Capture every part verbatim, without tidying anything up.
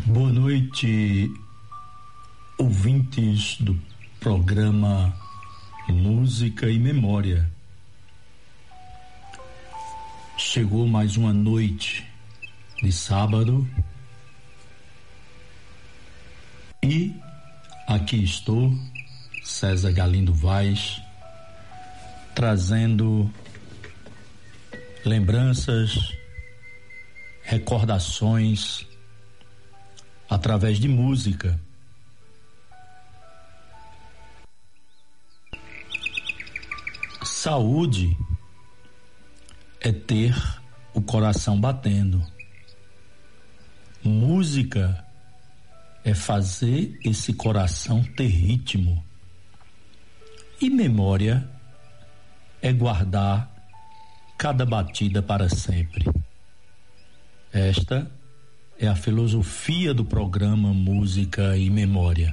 Boa noite, ouvintes do programa Música e Memória. Chegou mais uma noite de sábado e aqui estou, César Galindo Vaz, trazendo lembranças, recordações através de música. Saúde é ter o coração batendo. Música é fazer esse coração ter ritmo. E memória é guardar cada batida para sempre. Esta é a filosofia do programa Música e Memória.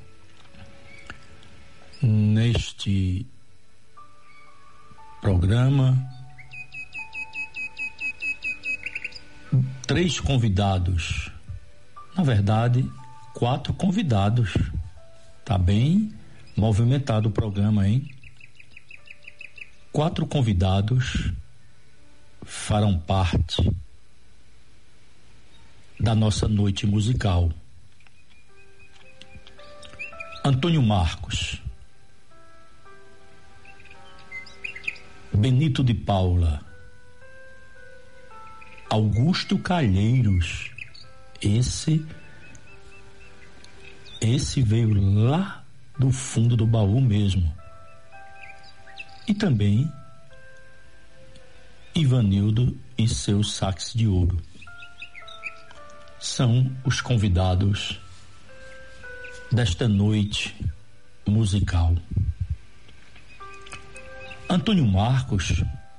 Neste programa, três convidados, na verdade, quatro convidados. Tá bem movimentado o programa, hein? Quatro convidados farão parte da nossa noite musical. Antônio Marcos, Benito de Paula, Augusto Calheiros, esse esse veio lá do fundo do baú mesmo. E também Ivanildo e seus sax de ouro. São os convidados desta noite musical. Antônio Marcos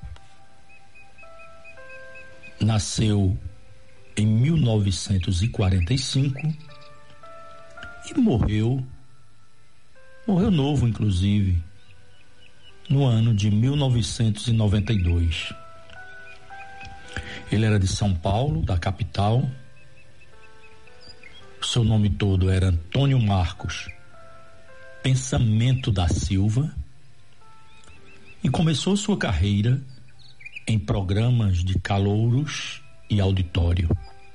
nasceu em mil novecentos e quarenta e cinco e morreu, morreu novo inclusive, no ano de mil novecentos e noventa e dois. Ele era de São Paulo, da capital. Seu nome todo era Antônio Marcos Pensamento da Silva e começou sua carreira em programas de calouros e auditório.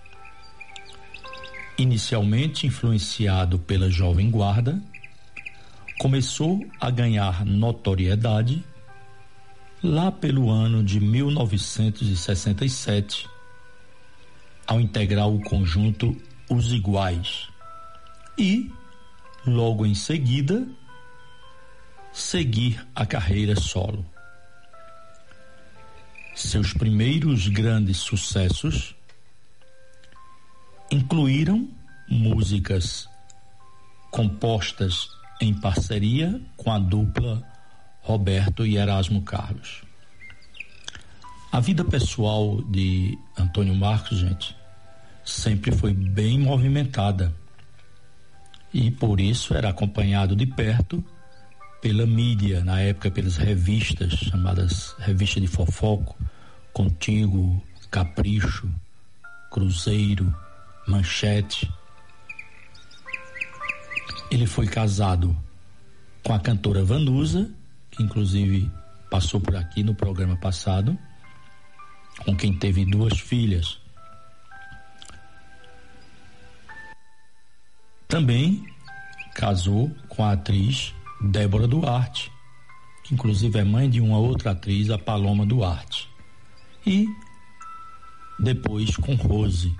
Inicialmente influenciado pela Jovem Guarda, começou a ganhar notoriedade lá pelo ano de mil novecentos e sessenta e sete, ao integrar o conjunto Os Iguais e, logo em seguida, seguir a carreira solo. Seus primeiros grandes sucessos incluíram músicas compostas em parceria com a dupla Roberto e Erasmo Carlos. A vida pessoal de Antônio Marcos, gente, sempre foi bem movimentada e por isso era acompanhado de perto pela mídia, na época pelas revistas chamadas revistas de fofoco, Contigo, Capricho, Cruzeiro, Manchete. Ele foi casado com a cantora Vanusa, que inclusive passou por aqui no programa passado, com quem teve duas filhas. Também casou com a atriz Débora Duarte, que inclusive é mãe de uma outra atriz, a Paloma Duarte. E depois com Rose.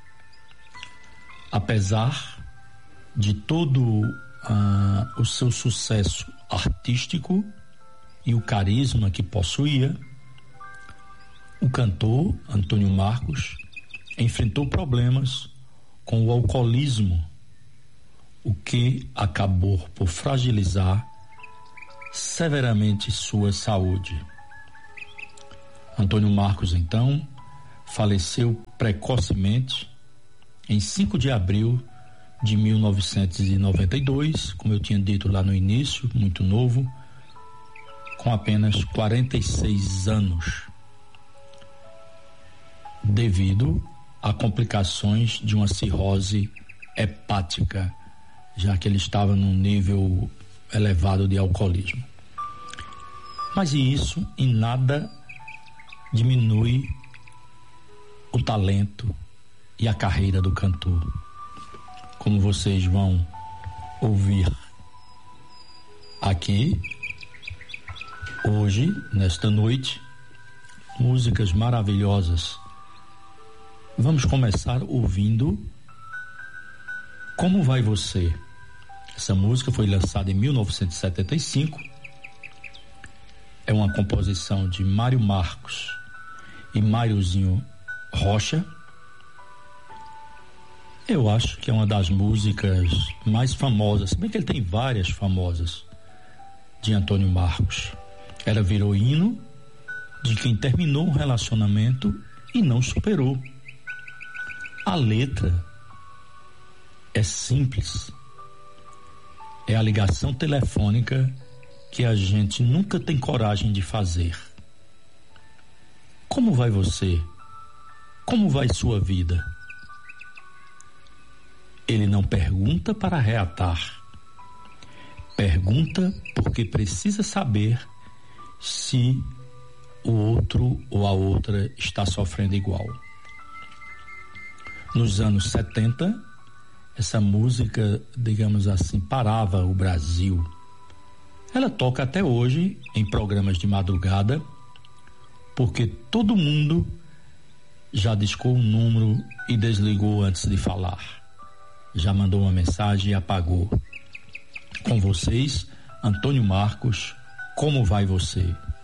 Apesar de todo uh, o seu sucesso artístico e o carisma que possuía, o cantor Antônio Marcos enfrentou problemas com o alcoolismo, o que acabou por fragilizar severamente sua saúde. Antônio Marcos, então, faleceu precocemente em cinco de abril de mil novecentos e noventa e dois, como eu tinha dito lá no início, muito novo, com apenas quarenta e seis anos, devido a complicações de uma cirrose hepática, já que ele estava num nível elevado de alcoolismo. Mas isso em nada diminui o talento e a carreira do cantor. Como vocês vão ouvir aqui, hoje, nesta noite, músicas maravilhosas. Vamos começar ouvindo Como Vai Você? Essa música foi lançada em mil novecentos e setenta e cinco. É uma composição de Mário Marcos e Máriozinho Rocha. Eu acho que é uma das músicas mais famosas, se bem que ele tem várias famosas, de Antônio Marcos. Ela virou hino de quem terminou um relacionamento e não superou. A letra é simples. É a ligação telefônica que a gente nunca tem coragem de fazer. Como vai você? Como vai sua vida? Ele não pergunta para reatar. Pergunta porque precisa saber se o outro ou a outra está sofrendo igual. Nos anos setenta, essa música, digamos assim, parava o Brasil. Ela toca até hoje em programas de madrugada, porque todo mundo já discou um número e desligou antes de falar. Já mandou uma mensagem e apagou. Com vocês, Antônio Marcos, Como Vai Você?